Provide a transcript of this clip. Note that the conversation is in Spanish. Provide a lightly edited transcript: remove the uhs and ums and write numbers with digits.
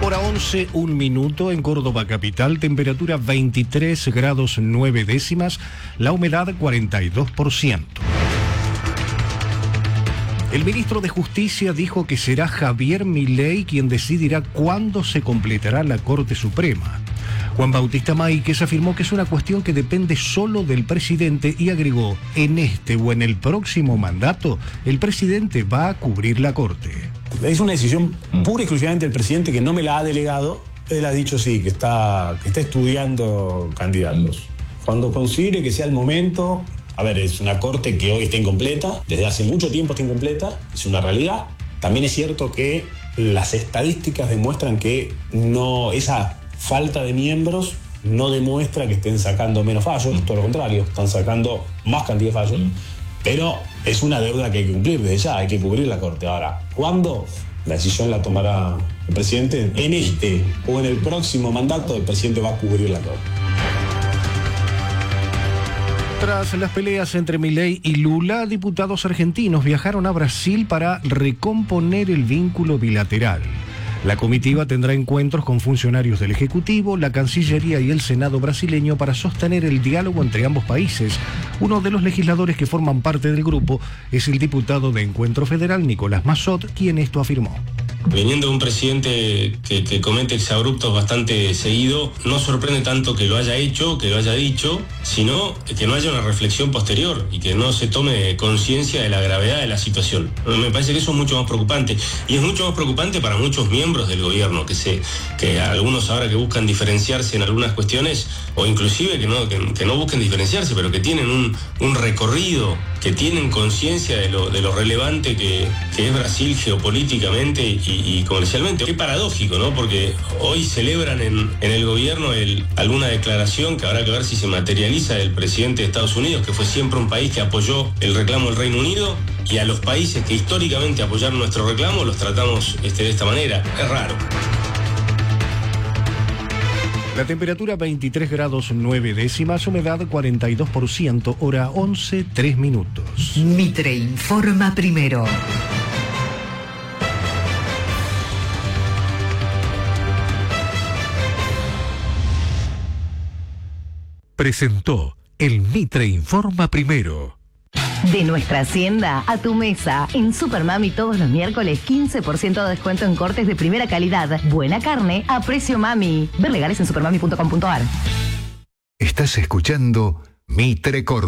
Hora 11, 1 minuto en Córdoba capital, temperatura 23 grados 9 décimas, la humedad 42%. El ministro de Justicia dijo que será Javier Milei quien decidirá cuándo se completará la Corte Suprema. Juan Bautista Máiquez afirmó que es una cuestión que depende solo del presidente y agregó, en este o en el próximo mandato, el presidente va a cubrir la Corte. Es una decisión pura y exclusivamente del presidente que no me la ha delegado. Él ha dicho sí, que está estudiando candidatos. Cuando considere que sea el momento, a ver, es una corte que hoy está incompleta, desde hace mucho tiempo está incompleta, es una realidad. También es cierto que las estadísticas demuestran que esa falta de miembros no demuestra que estén sacando menos fallos, todo lo contrario, están sacando más cantidad de fallos. Pero es una deuda que hay que cumplir desde ya, hay que cubrir la Corte. Ahora, ¿cuándo? La decisión la tomará el presidente. En este o en el próximo mandato, el presidente va a cubrir la Corte. Tras las peleas entre Milei y Lula, diputados argentinos viajaron a Brasil para recomponer el vínculo bilateral. La comitiva tendrá encuentros con funcionarios del Ejecutivo, la Cancillería y el Senado brasileño para sostener el diálogo entre ambos países. Uno de los legisladores que forman parte del grupo es el diputado de Encuentro Federal, Nicolás Massot, quien esto afirmó. Veniendo de un presidente que comete exabruptos bastante seguido, no sorprende tanto que lo haya hecho, que lo haya dicho, sino que no haya una reflexión posterior y que no se tome conciencia de la gravedad de la situación. Me parece que eso es mucho más preocupante, y es mucho más preocupante para muchos miembros del gobierno, que algunos ahora que buscan diferenciarse en algunas cuestiones, o inclusive que no busquen diferenciarse, pero que tienen un recorrido, que tienen conciencia de lo relevante que es Brasil geopolíticamente y comercialmente. Qué paradójico, ¿no? Porque hoy celebran en el gobierno alguna declaración que habrá que ver si se materializa del presidente de Estados Unidos, que fue siempre un país que apoyó el reclamo del Reino Unido, y a los países que históricamente apoyaron nuestro reclamo los tratamos de esta manera. Es raro. La temperatura 23 grados 9 décimas, humedad 42%, hora 11, 3 minutos. Mitre informa primero. Presentó el Mitre informa primero. De nuestra hacienda a tu mesa. En Supermami todos los miércoles 15% de descuento en cortes de primera calidad. Buena carne a precio mami. Ver legales en supermami.com.ar. Estás escuchando Mitre Córdoba.